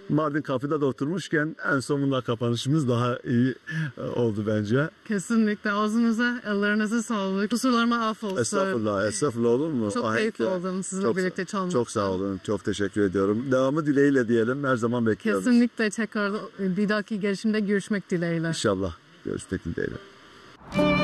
Mardin Kafe'de de oturmuşken en sonunda kapanışımız daha iyi oldu bence. Kesinlikle. Ağzınıza, ellerinize sağlık. Kusurlarıma affolsun. Estağfurullah, estağfurullah, olur mu? Çok keyifli oldum sizinle birlikte çalmak. Çok sağ olun, çok teşekkür ediyorum. Devamı dileğiyle diyelim, her zaman bekliyoruz. Kesinlikle tekrar bir dahaki gelişimde görüşmek dileğiyle. İnşallah görüşmek dileğiyle.